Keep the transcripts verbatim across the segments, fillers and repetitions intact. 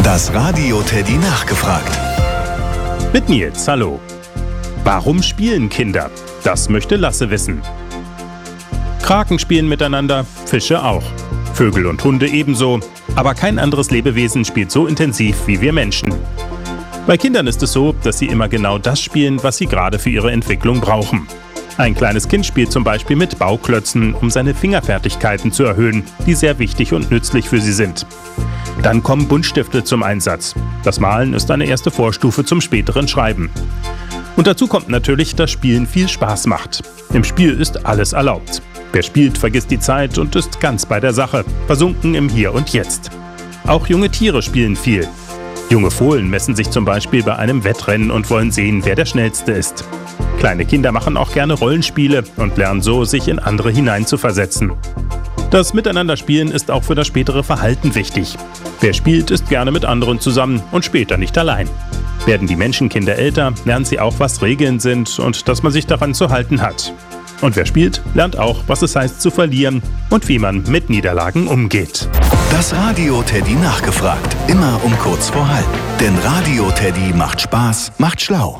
Das Radio Teddy nachgefragt. Mit Nils, hallo. Warum spielen Kinder? Das möchte Lasse wissen. Kraken spielen miteinander, Fische auch. Vögel und Hunde ebenso. Aber kein anderes Lebewesen spielt so intensiv wie wir Menschen. Bei Kindern ist es so, dass sie immer genau das spielen, was sie gerade für ihre Entwicklung brauchen. Ein kleines Kind spielt zum Beispiel mit Bauklötzen, um seine Fingerfertigkeiten zu erhöhen, die sehr wichtig und nützlich für sie sind. Dann kommen Buntstifte zum Einsatz. Das Malen ist eine erste Vorstufe zum späteren Schreiben. Und dazu kommt natürlich, dass Spielen viel Spaß macht. Im Spiel ist alles erlaubt. Wer spielt, vergisst die Zeit und ist ganz bei der Sache, versunken im Hier und Jetzt. Auch junge Tiere spielen viel. Junge Fohlen messen sich zum Beispiel bei einem Wettrennen und wollen sehen, wer der Schnellste ist. Kleine Kinder machen auch gerne Rollenspiele und lernen so, sich in andere hineinzuversetzen. Das Miteinanderspielen ist auch für das spätere Verhalten wichtig. Wer spielt, ist gerne mit anderen zusammen und später nicht allein. Werden die Menschenkinder älter, lernen sie auch, was Regeln sind und dass man sich daran zu halten hat. Und wer spielt, lernt auch, was es heißt zu verlieren und wie man mit Niederlagen umgeht. Das Radio Teddy nachgefragt. Immer um kurz vor halb. Denn Radio Teddy macht Spaß, macht schlau.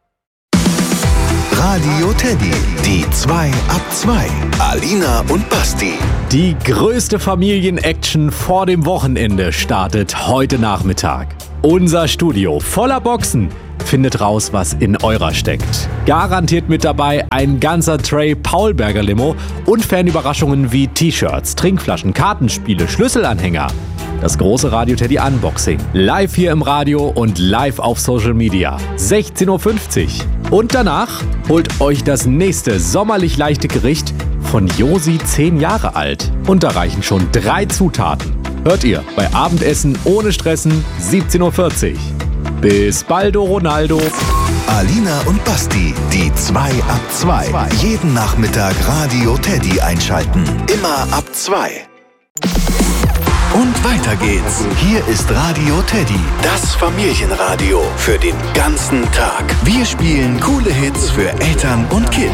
Radio Teddy, die zwei ab zwei. Alina und Basti. Die größte Familienaction vor dem Wochenende startet heute Nachmittag. Unser Studio voller Boxen findet raus, was in eurer steckt. Garantiert mit dabei ein ganzer Tray Paulberger Limo und Fanüberraschungen wie T-Shirts, Trinkflaschen, Kartenspiele, Schlüsselanhänger. Das große Radio Teddy Unboxing. Live hier im Radio und live auf Social Media. sechzehn Uhr fünfzig. Und danach holt euch das nächste sommerlich leichte Gericht von Josi, zehn Jahre alt. Und da reichen schon drei Zutaten. Hört ihr bei Abendessen ohne Stressen, siebzehn Uhr vierzig. Bis baldo, Ronaldo. Alina und Basti, die zwei ab zwei. Jeden Nachmittag Radio Teddy einschalten. Immer ab zwei. Und weiter geht's. Hier ist Radio Teddy, das Familienradio für den ganzen Tag. Wir spielen coole Hits für Eltern und Kids.